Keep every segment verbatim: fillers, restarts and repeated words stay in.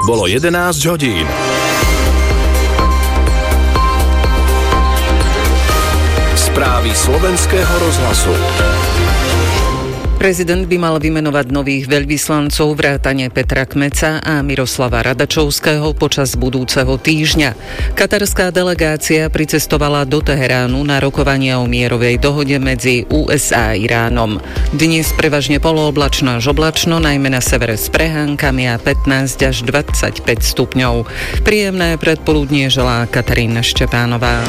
Bolo jedenásť hodín. Správy slovenského rozhlasu. Prezident by mal vymenovať nových veľvyslancov vrátane Petra Kmeca a Miroslava Radačovského počas budúceho týždňa. Katarská delegácia pricestovala do Teheránu na rokovania o mierovej dohode medzi ú es á a Iránom. Dnes prevažne polooblačno až oblačno, najmä na severe s prehánkami a pätnásť až dvadsaťpäť stupňov. Príjemné predpoludnie želá Katarína Štepánová.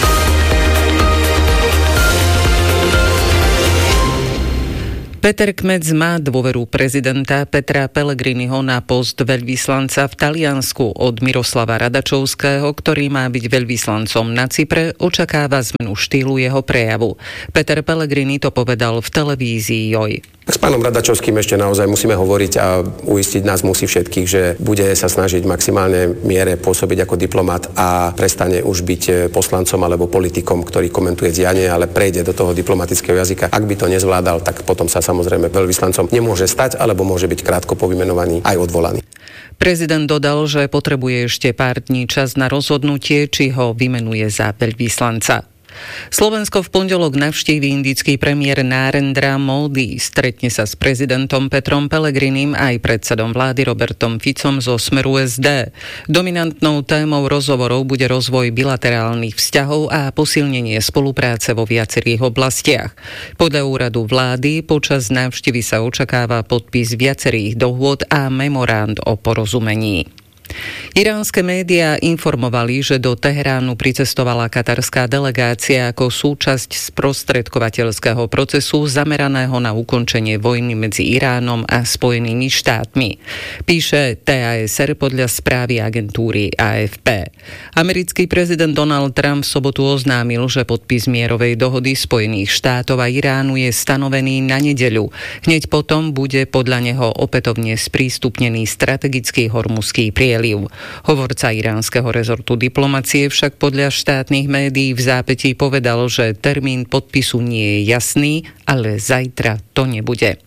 Peter Kmec má dôveru prezidenta Petra Pellegriniho na post veľvyslanca v Taliansku. Od Miroslava Radačovského, ktorý má byť veľvyslancom na Cypre, očakáva zmenu štýlu jeho prejavu. Peter Pellegrini to povedal v televízii Joj. S pánom Radačovským ešte naozaj musíme hovoriť a uistiť nás musí všetkých, že bude sa snažiť v maximálnej miere pôsobiť ako diplomat a prestane už byť poslancom alebo politikom, ktorý komentuje dianie, ale prejde do toho diplomatického jazyka. Ak by to nezvládal, tak potom sa samozrejme veľvyslancom nemôže stať alebo môže byť krátko po vymenovaní aj odvolaný. Prezident dodal, že potrebuje ešte pár dní čas na rozhodnutie, či ho vymenuje za veľvyslanca. Slovensko v pondelok navštíví indický premiér Narendra Modi. Stretne sa s prezidentom Petrom Pellegrinim aj predsedom vlády Robertom Ficom zo Smeru es dé. Dominantnou témou rozhovorov bude rozvoj bilaterálnych vzťahov a posilnenie spolupráce vo viacerých oblastiach. Podľa úradu vlády počas návštevy sa očakáva podpis viacerých dohôd a memorand o porozumení. Iránske médiá informovali, že do Teheránu pricestovala katarská delegácia ako súčasť sprostredkovateľského procesu zameraného na ukončenie vojny medzi Iránom a Spojenými štátmi. Píše té á es er podľa správy agentúry á ef pé. Americký prezident Donald Trump v sobotu oznámil, že podpis mierovej dohody Spojených štátov a Iránu je stanovený na nedeľu. Hneď potom bude podľa neho opätovne sprístupnený strategický hormuzský prieliv. Hovorca iránskeho rezortu diplomacie však podľa štátnych médií v zápätí povedal, že termín podpisu nie je jasný, ale zajtra to nebude.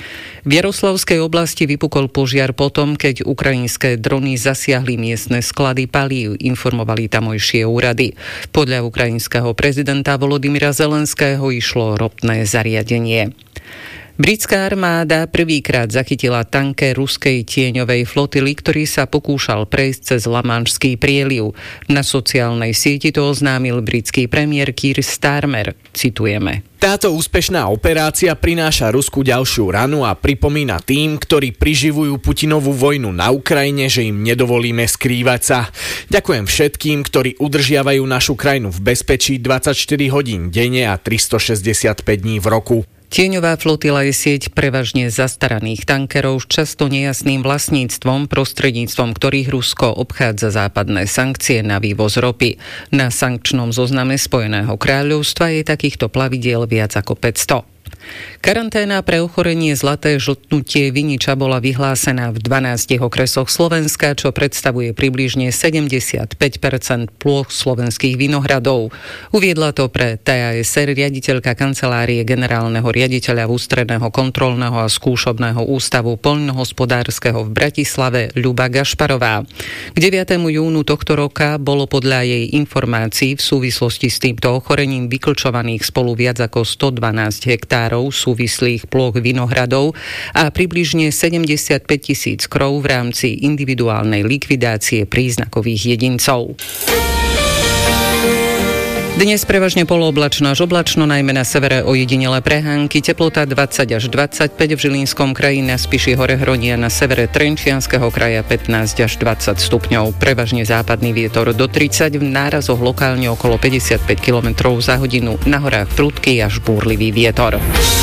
V Jaroslavskej oblasti vypukol požiar potom, keď ukrajinské drony zasiahli miestne sklady palív, informovali tamojšie úrady. Podľa ukrajinského prezidenta Volodymyra Zelenského išlo ropné zariadenie. Britská armáda prvýkrát zachytila tanker ruskej tieňovej flotily, ktorý sa pokúšal prejsť cez Lamanšský prieliv. Na sociálnej sieti to oznámil britský premiér Keir Starmer. Citujeme. Táto úspešná operácia prináša Rusku ďalšiu ranu a pripomína tým, ktorí priživujú Putinovú vojnu na Ukrajine, že im nedovolíme skrývať sa. Ďakujem všetkým, ktorí udržiavajú našu krajinu v bezpečí dvadsaťštyri hodín denne a tristošesťdesiatpäť dní v roku. Tieňová flotila je sieť prevažne zastaraných tankerov s často nejasným vlastníctvom, prostredníctvom ktorých Rusko obchádza západné sankcie na vývoz ropy. Na sankčnom zozname Spojeného kráľovstva je takýchto plavidiel viac ako päťsto. Karanténa pre ochorenie zlaté žltnutie viniča bola vyhlásená v dvanástich okresoch Slovenska, čo predstavuje približne sedemdesiatpäť percent plôch slovenských vinohradov. Uviedla to pre té á es er riaditeľka kancelárie generálneho riaditeľa Ústredného kontrolného a skúšobného ústavu poľnohospodárskeho v Bratislave Ľuba Gašparová. K deviatemu júnu tohto roka bolo podľa jej informácií v súvislosti s týmto ochorením vyklčovaných spolu viac ako stodvanásť hektárov súvislých plôch vinohradov a približne sedemdesiatpäť tisíc krov v rámci individuálnej likvidácie príznakových jedincov. Dnes prevažne polooblačno až oblačno, najmä na severe ojedinelé prehánky, teplota dvadsať až dvadsaťpäť, v Žilinskom kraji na Spiši hore Hronia, na severe Trenčianskeho kraja pätnásť až dvadsať stupňov, prevažne západný vietor do tridsať, v nárazoch lokálne okolo päťdesiatpäť kilometrov za hodinu, na horách prudký až búrlivý vietor.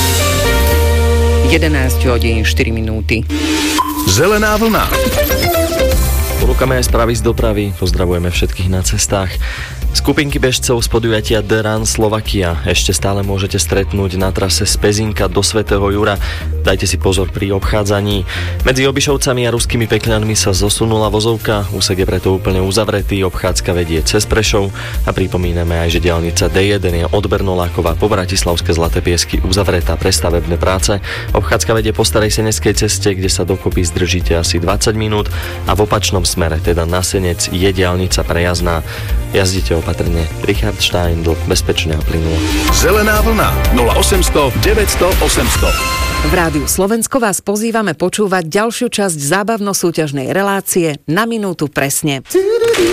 jedenásť hodín štyri minúty. Zelená vlna. Ponúkame aj správy z dopravy, pozdravujeme všetkých na cestách. Skupinky bežcov z podujatia The Run Slovakia ešte stále môžete stretnúť na trase z Pezinka do Svätého Jura. dajte si pozor pri obchádzaní. Medzi Obišovcami a Ruskými Pekľanmi sa zosunula vozovka, úsek je preto úplne uzavretý, obchádzka vedie cez Prešov a pripomíname aj, že diaľnica dé jeden je od Bernolákova po Bratislavské Zlaté Piesky uzavretá pre stavebné práce. Obchádzka vedie po Starej Seneskej ceste, kde sa dokopy zdržíte asi dvadsať minút a v opačnom smere, teda na Senec, je diaľnica prejazdná. Jazdite opatrne. Richard Steindl, bezpečne a plynulo. Zelená vlna nula osemsto deväťsto osemsto. V Rádiu Slovensko vás pozývame počúvať ďalšiu časť zábavno-súťažnej relácie Na minútu presne.